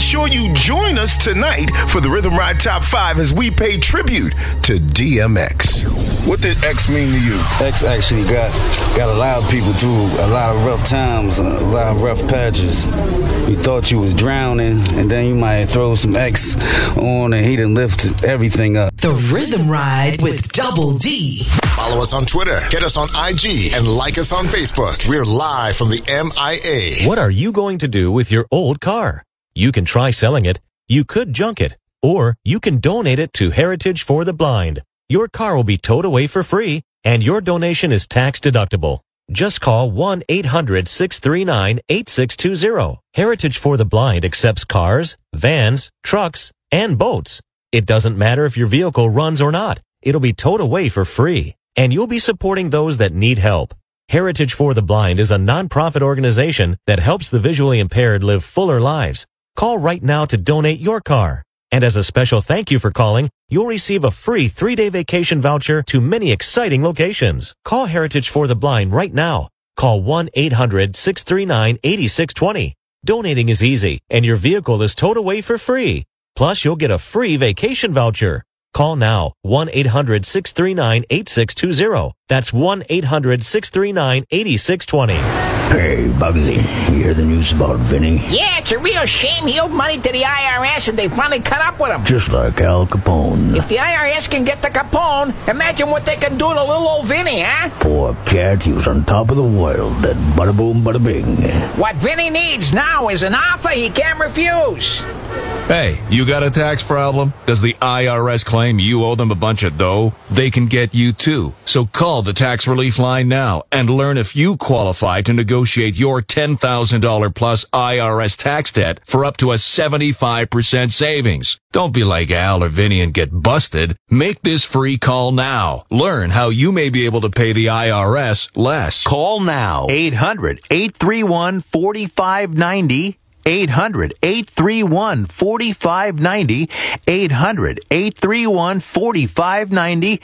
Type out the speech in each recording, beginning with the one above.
sure you join us tonight for the Rhythm Ride Top 5 as we pay tribute to DMX. What did X mean to you? X actually got a lot of people through a lot of rough times, a lot of rough patches. You thought you was drowning, and then you might throw some X on, and he done lifted everything up. The Rhythm Ride with Double D. Follow us on Twitter, get us on IG, and like us on Facebook. We're live from the MIA. What are you going to do with your old car? You can try selling it, you could junk it, or you can donate it to Heritage for the Blind. Your car will be towed away for free, and your donation is tax deductible. Just call 1-800-639-8620. Heritage for the Blind accepts cars, vans, trucks, and boats. It doesn't matter if your vehicle runs or not. It'll be towed away for free, and you'll be supporting those that need help. Heritage for the Blind is a non-profit organization that helps the visually impaired live fuller lives. Call right now to donate your car. And as a special thank you for calling, you'll receive a free 3-day vacation voucher to many exciting locations. Call Heritage for the Blind right now. Call 1-800-639-8620. Donating is easy, and your vehicle is towed away for free. Plus, you'll get a free vacation voucher. Call now, 1-800-639-8620. That's 1-800-639-8620. Hey, Bugsy, you hear the news about Vinny? Yeah, it's a real shame he owed money to the IRS and they finally cut up with him. Just like Al Capone. If the IRS can get to Capone, imagine what they can do to little old Vinny, huh? Poor cat, he was on top of the world. That bada boom, bada bing. What Vinny needs now is an offer he can't refuse. Hey, you got a tax problem? Does the IRS claim you owe them a bunch of dough? They can get you too. So call the tax relief line now and learn if you qualify to negotiate your $10,000 plus IRS tax debt for up to a 75% savings. Don't be like Al or Vinny and get busted. Make this free call now. Learn how you may be able to pay the IRS less. Call now. 800-831-4590. 800-831-4590. 800-831-4590.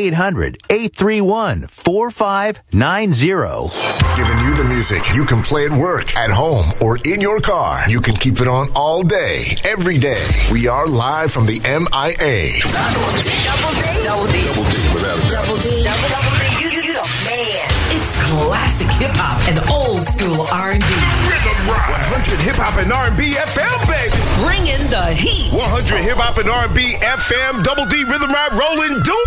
800-831-4590. Giving you the music you can play at work, at home, or in your car. You can keep it on all day, every day. We are live from the MIA. Double D. You're the man. It's classic hip-hop and old school R&B. 100 Hip-Hop and R&B FM, baby. Bring in the heat. 100 Hip-Hop and R&B FM, Double D Rhythm Ride rolling. Do